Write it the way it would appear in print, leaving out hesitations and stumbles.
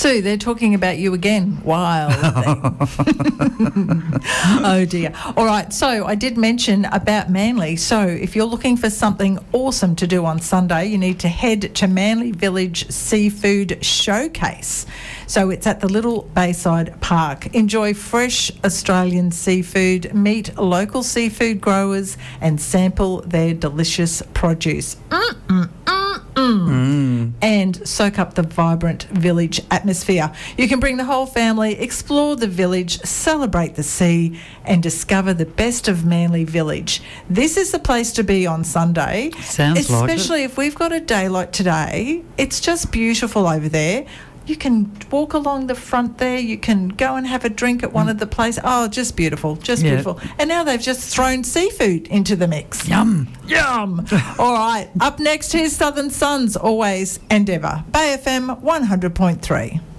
Sue, they're talking about you again. Wild thing. Oh, dear. All right, so I did mention about Manly. So if you're looking for something awesome to do on Sunday, you need to head to Manly Village Seafood Showcase. So it's at the Little Bayside Park. Enjoy fresh Australian seafood, meet local seafood growers and sample their delicious produce. And soak up the vibrant village atmosphere. You can bring the whole family, explore the village, celebrate the sea and discover the best of Manly Village. This is the place to be on Sunday. Sounds like it. Especially if we've got a day like today. It's just beautiful over there. You can walk along the front there. You can go and have a drink at one of the places. Oh, just beautiful, beautiful. And now they've just thrown seafood into the mix. Yum. Yum. All right. Up next, here's Southern Suns, always and ever. Bay FM 100.3.